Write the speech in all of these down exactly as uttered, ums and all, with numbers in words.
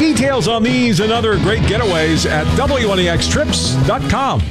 Details on these and other great getaways at W N A X trips dot com.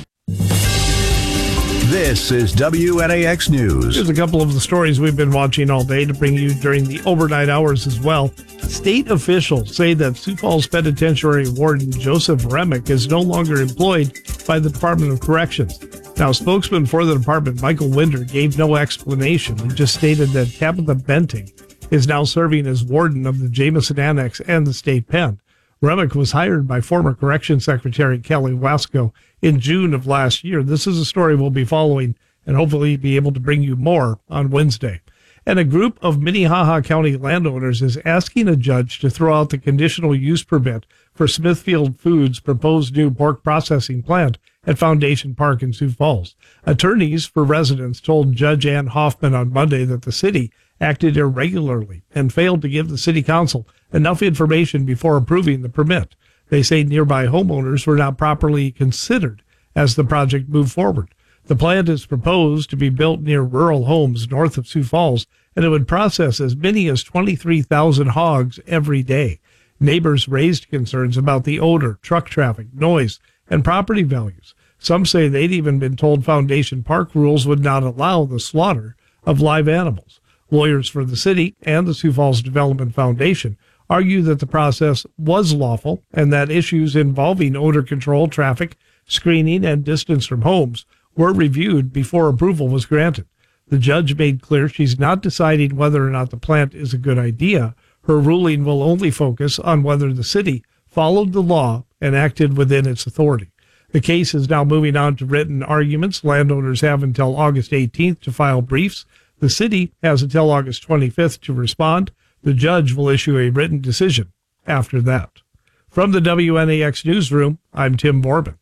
This is W N A X News. Here's a couple of the stories we've been watching all day to bring you during the overnight hours as well. State officials say that Sioux Falls Penitentiary Warden Joseph Remick is no longer employed by the Department of Corrections. Now, spokesman for the department, Michael Winder, gave no explanation and just stated that Tabitha Benting is now serving as warden of the Jameson Annex and the state pen. Remick was hired by former Corrections Secretary Kelly Wasco in June of last year. This is a story we'll be following and hopefully be able to bring you more on Wednesday. And a group of Minnehaha County landowners is asking a judge to throw out the conditional use permit for Smithfield Foods' proposed new pork processing plant at Foundation Park in Sioux Falls. Attorneys for residents told Judge Ann Hoffman on Monday that the city acted irregularly and failed to give the city council enough information before approving the permit. They say nearby homeowners were not properly considered as the project moved forward. The plant is proposed to be built near rural homes north of Sioux Falls, and it would process as many as twenty-three thousand hogs every day. Neighbors raised concerns about the odor, truck traffic, noise, and property values. Some say they'd even been told Foundation Park rules would not allow the slaughter of live animals. Lawyers for the city and the Sioux Falls Development Foundation argue that the process was lawful and that issues involving odor control, traffic, screening, and distance from homes were reviewed before approval was granted. The judge made clear she's not deciding whether or not the plant is a good idea. Her ruling will only focus on whether the city followed the law and acted within its authority. The case is now moving on to written arguments. Landowners have until August eighteenth to file briefs. The city has until August twenty-fifth to respond. The judge will issue a written decision after that. From the W N A X newsroom, I'm Tim Borbin.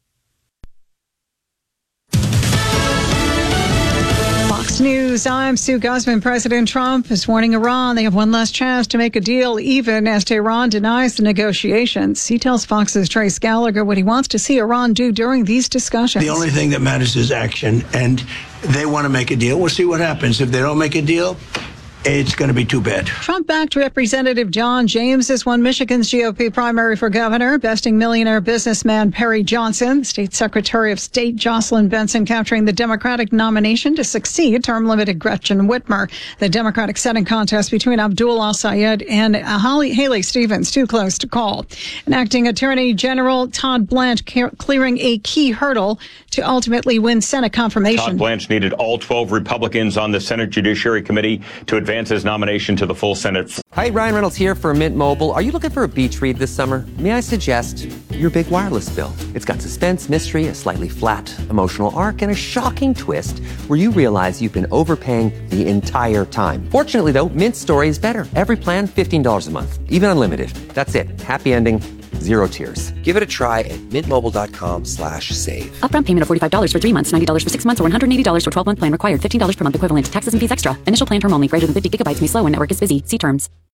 Fox News, I'm Sue Guzman. President Trump is warning Iran they have one last chance to make a deal, even as Tehran denies the negotiations. He tells Fox's Trace Gallagher what he wants to see Iran do during these discussions. The only thing that matters is action, and they want to make a deal. We'll see what happens. If they don't make a deal, it's going to be too bad. Trump-backed Representative John James has won Michigan's G O P primary for governor, besting millionaire businessman Perry Johnson. State Secretary of State Jocelyn Benson capturing the Democratic nomination to succeed term-limited Gretchen Whitmer. The Democratic setting contest between Abdul Al-Sayed and Holly, Haley Stevens too close to call. And acting Attorney General Todd Blanche clearing a key hurdle to ultimately win Senate confirmation. Todd Blanche needed all twelve Republicans on the Senate Judiciary Committee to advance his nomination to the full Senate. Hi, Ryan Reynolds here for Mint Mobile. Are you looking for a beach read this summer? May I suggest your big wireless bill? It's got suspense, mystery, a slightly flat emotional arc, and a shocking twist where you realize you've been overpaying the entire time. Fortunately, though, Mint's story is better. Every plan, fifteen dollars a month, even unlimited. That's it. Happy ending. Zero tears. Give it a try at mintmobile.com slash save. Upfront payment of forty-five dollars for three months, ninety dollars for six months, or one hundred eighty dollars for twelve-month plan required. fifteen dollars per month equivalent. Taxes and fees extra. Initial plan term only. Greater than fifty gigabytes may slow when network is busy. See terms.